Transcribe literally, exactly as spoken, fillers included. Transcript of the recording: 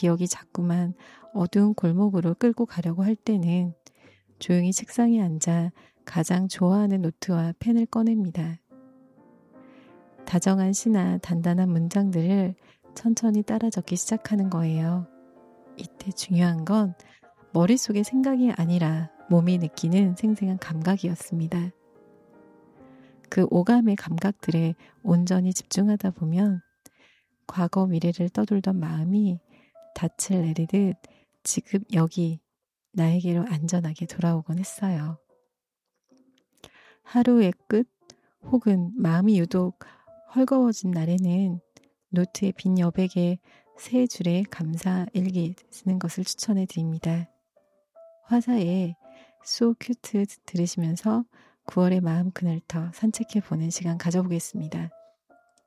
기억이 자꾸만 어두운 골목으로 끌고 가려고 할 때는 조용히 책상에 앉아 가장 좋아하는 노트와 펜을 꺼냅니다. 다정한 시나 단단한 문장들을 천천히 따라 적기 시작하는 거예요. 이때 중요한 건 머릿속의 생각이 아니라 몸이 느끼는 생생한 감각이었습니다. 그 오감의 감각들에 온전히 집중하다 보면 과거 미래를 떠돌던 마음이 닻을 내리듯 지금 여기 나에게로 안전하게 돌아오곤 했어요. 하루의 끝 혹은 마음이 유독 헐거워진 날에는 노트의 빈 여백에 세 줄의 감사 일기 쓰는 것을 추천해 드립니다. 화사의 So Cute 들으시면서 구월의 마음 그늘터 산책해 보는 시간 가져보겠습니다.